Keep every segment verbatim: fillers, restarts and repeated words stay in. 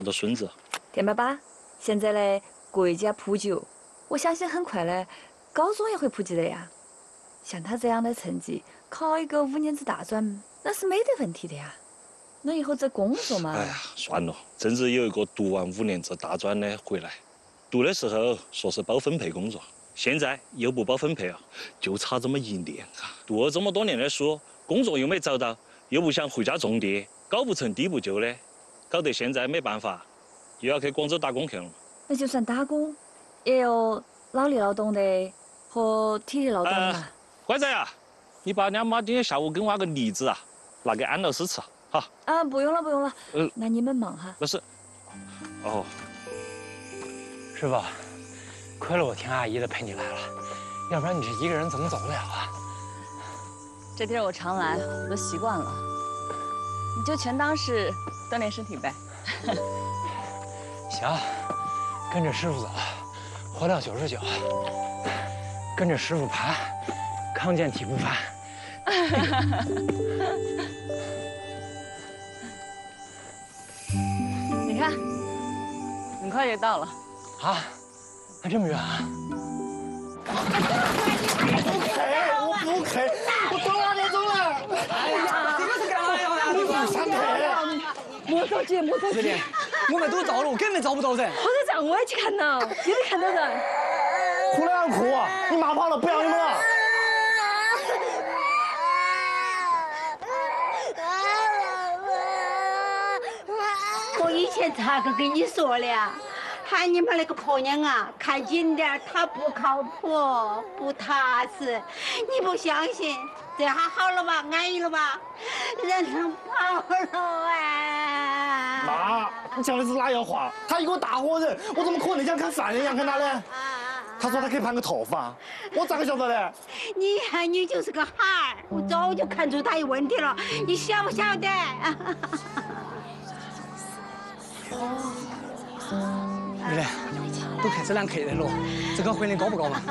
的孙子。 田爸爸，现在嘞国家普九，我相信很快嘞，高中也会普及的呀。像他这样的成绩，考一个五年制大专，那是没得问题的呀。那以后这工作嘛…… 哎呀，算了，正是有一个读完五年制大专的回来，读的时候说是包分配工作，现在又不包分配了，就差这么一年啊！读了这么多年的书，工作又没找到，又不想回家种地，高不成低不就的，搞得现在没办法，又要去广州打工去了。 那就算打工，也有脑力劳动的和体力劳动的嘛。呃、 乖仔啊，你把两妈今天下午给挖个梨子啊，拿给安老师吃。 好啊，不用了，不用了。呃，那你们忙哈。 不是，哦， 师傅，亏了我田阿姨的陪你来了，要不然你这一个人怎么走得了啊？ 这地儿我常来，我都习惯了。你就全当是锻炼身体呗。 行，跟着师傅走，活到九十九，跟着师傅爬，康健体不凡。 你看，很快就到了。 啊，还这么远啊？ 不开，我不开，我走哪里走了？哎呀，这个是干嘛呀？你不想开？ 莫着急，莫着急。 我们都到了，根本找不到人。 火车站我也去看了，也没看到人。 哭了哭，你妈跑了，不要你们了。 我以前咋个跟你说的呀？喊你们那个婆娘啊，看紧点，她不靠谱，不踏实。你不相信？这下好了吧？安逸了吧？人都跑了哎！ 妈，你讲的是哪样话？他一个大活人，我怎么可能像看犯人一样看他呢？他说他可以盘个头发，我咋个晓得呢？ 你看你就是个孩儿，我早就看出他有问题了，你晓不晓得？ 妹妹，都开始揽客人了，这个婚礼高不高嘛？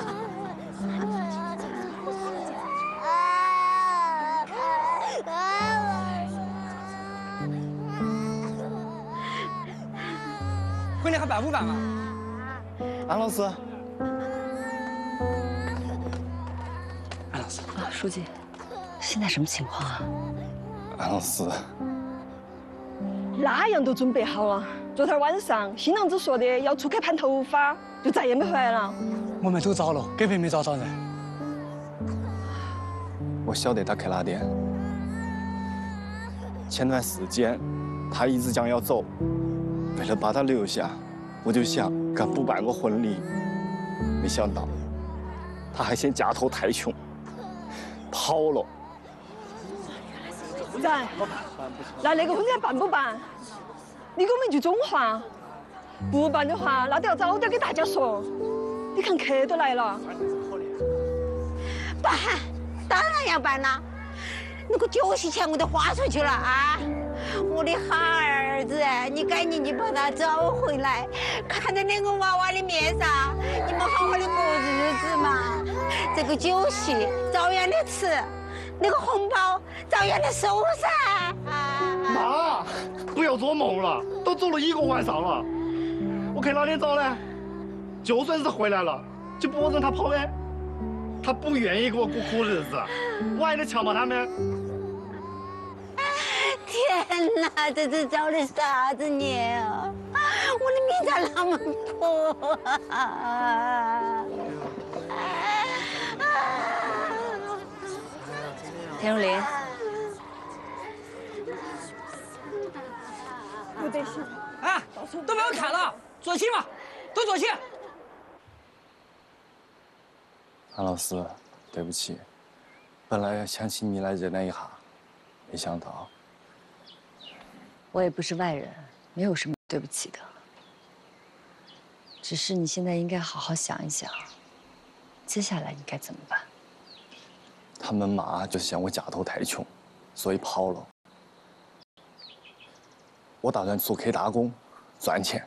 婚礼还办不办啊？ 安老师， 安老师啊，书记，现在什么情况啊？ 安老师。 哪样都准备好了。昨天晚上，新郎子说的要出去盘头发，就再也没回来了。 我们都找了，根本没找到人。 我晓得他去哪点。前段时间，他一直讲要走，为了把他留下，我就想干不办个婚礼。没想到，他还嫌家头太穷，跑了。 然，那那个婚礼办不办？你给我们句总话。不办的话，那都要早点给大家说。你看客都来了。 办，当然要办了。那个酒席钱我都花出去了啊！我的好儿子，你赶紧去把他找回来。看在两个娃娃的面上，你们好好的过日子嘛。这个酒席照样的吃。 那个红包照样的收噻！ 妈，不要做梦了，都走了一个晚上了，我去哪里找呢？就算是回来了，就不让他跑呗？他不愿意给我过苦日子，我还能强迫他们？ 天哪，这是找的啥子孽啊！我的命咋那么苦啊！ 田如琳， 不得行！ 哎，都不要看了，坐起嘛，都坐起。 安老师，对不起，本来想请你来认了一下，没想到。 我也不是外人，没有什么对不起的。只是你现在应该好好想一想，接下来你该怎么办。 他们妈就是嫌我家头太穷，所以跑了。我打算出去打工，赚钱。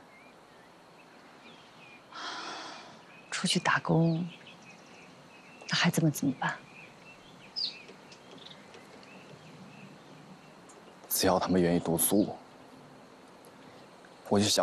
出去打工，那孩子们怎么办？ 只要他们愿意读书， 我就想。